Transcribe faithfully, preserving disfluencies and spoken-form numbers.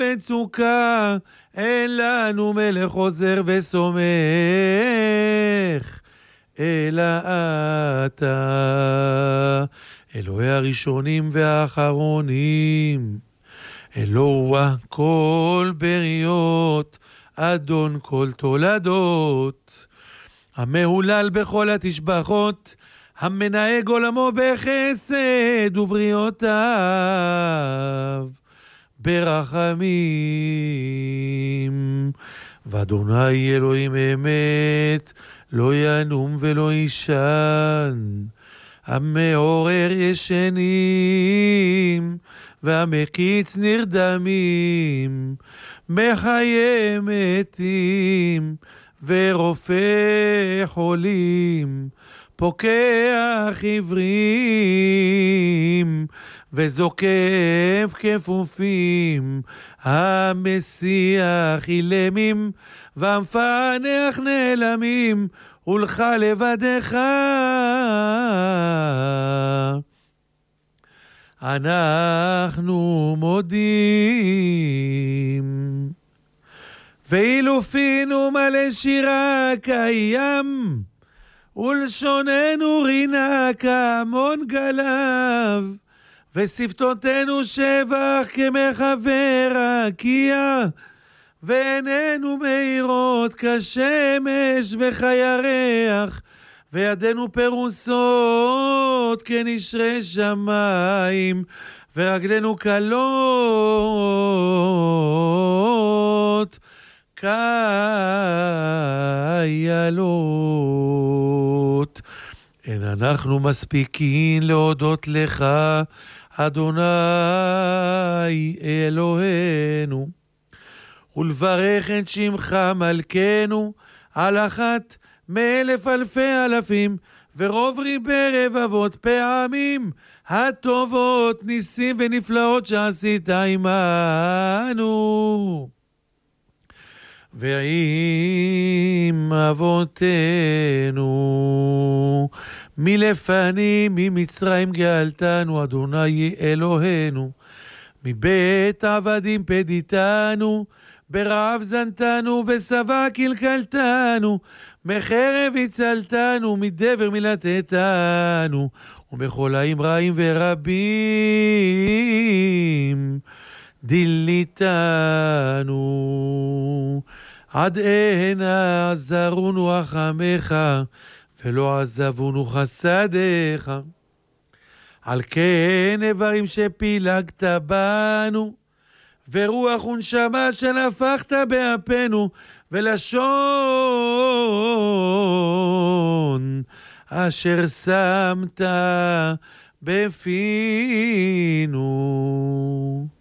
מצוקה, אין לנו מלך עוזר וסומך, אלא אתה, אלוהי הראשונים והאחרונים, אלוה כל בריות, אדון כל תולדות, המהולל בכל התשבחות, המנהג עולמו בחסד ובריאותיו ברחמים. ואדוני אלוהים אמת, לא ינום ולא ישן, המעורר ישנים והמקיץ נרדמים, מחיה מתים ורופא חולים, פוקח עברים וזוקף כפופים, המסיח אילמים והמפענח נעלמים, ולך לבדך אנחנו מודים. ואילו פינו מלא שירה קיים, ולשוננו רינה כמון גלב, ושפתותינו שבח כמחבר רקיע, ועינינו מאירות כשמש וכירח, וידינו פרוסות כנשרי שמיים, ורגלינו קלות כיילות. אין אנחנו מספיקים להודות לך, אדוני אלוהינו, ולברך את שמך מלכנו על אחת מאלף אלפי אלפים, ורוב ריבי רבבות פעמים, הטובות ניסים ונפלאות שעשית עמנו ועם אבותינו מלפנים ממצרים גאלתנו, אדוני אלוהינו, מבית עבדים פדיתנו, ברעב זנתנו, בשבע קלקלתנו, מחרב הצלתנו, מדבר מלטתנו, ומחולאים רעים ורבים דיליתנו. עד הנה עזרונו רחמך, ולא עזבונו חסדיך. על כן איברים שפילגת בנו, ורוח ונשמה שנפחת באפנו, ולשון אשר שמת בפינו.